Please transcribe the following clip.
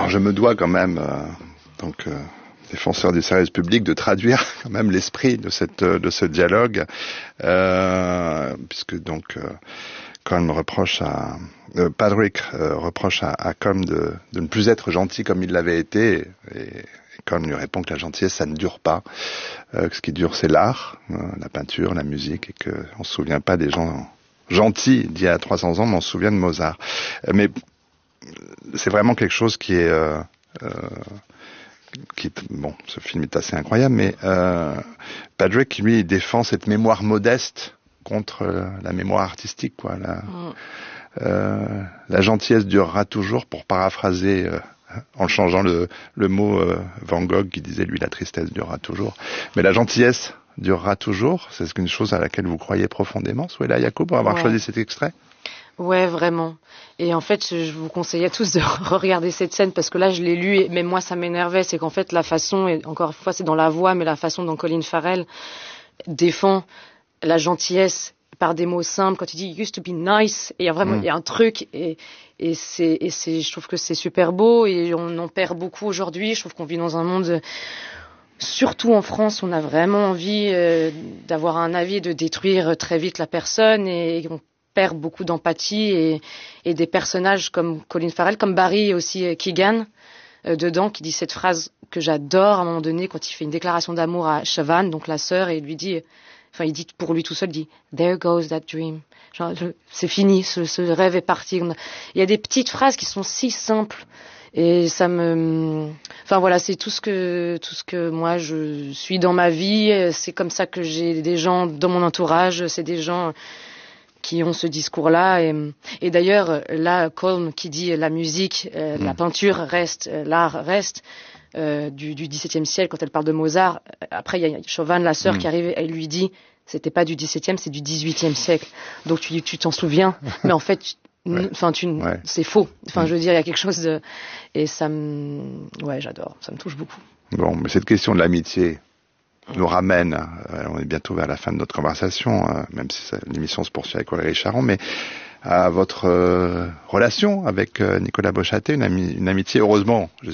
Alors je me dois quand même, défenseur du service public, de traduire quand même l'esprit de ce dialogue, puisque donc Colm reproche à Patrick reproche à Colm de ne plus être gentil comme il l'avait été, et Colm lui répond que la gentillesse ça ne dure pas, que ce qui dure c'est l'art, la peinture, la musique, et que on se souvient pas des gens gentils d'il y a 300 ans, mais on se souvient de Mozart. Mais c'est vraiment quelque chose qui est bon, ce film est assez incroyable, mais Patrick, lui, il défend cette mémoire modeste contre la mémoire artistique, quoi. La gentillesse durera toujours, pour paraphraser en changeant le mot Van Gogh, qui disait, lui, la tristesse durera toujours. Mais la gentillesse durera toujours, c'est une chose à laquelle vous croyez profondément, Souheila Yacoub, pour avoir choisi cet extrait? Ouais, vraiment. Et en fait, je vous conseille à tous de regarder cette scène, parce que là, je l'ai lu, et même moi, ça m'énervait. C'est qu'en fait, la façon, et encore une fois, c'est dans la voix, mais la façon dont Colin Farrell défend la gentillesse par des mots simples, quand il dit « used to be nice », et il y a vraiment, il y a un truc, et je trouve que c'est super beau, et on en perd beaucoup aujourd'hui. Je trouve qu'on vit dans un monde, surtout en France, on a vraiment envie d'avoir un avis, de détruire très vite la personne, et on perd beaucoup d'empathie, et des personnages comme Colin Farrell, comme Barry aussi, Keoghan, dedans, qui dit cette phrase que j'adore à un moment donné, quand il fait une déclaration d'amour à Siobhan, donc la sœur, et il lui dit, il dit pour lui tout seul, il dit « There goes that dream ». Genre, c'est fini, ce rêve est parti. Il y a des petites phrases qui sont si simples, et ça me, voilà, c'est tout ce que moi je suis dans ma vie. C'est comme ça que j'ai des gens dans mon entourage, c'est des gens qui ont ce discours-là, et d'ailleurs là, Colm qui dit la musique, la peinture reste, l'art reste du XVIIe siècle. Quand elle parle de Mozart, après il y a Siobhan, la sœur, qui arrive, elle lui dit c'était pas du XVIIe, c'est du XVIIIe siècle. Donc tu t'en souviens, mais en fait, c'est faux. Je veux dire, il y a quelque chose de, et ça j'adore, ça me touche beaucoup. Bon, mais cette question de l'amitié nous ramène, on est bientôt vers la fin de notre conversation, même si l'émission se poursuit avec Valérie Charon, mais à votre relation avec Nicolas Beauchâtelet, une amitié, heureusement,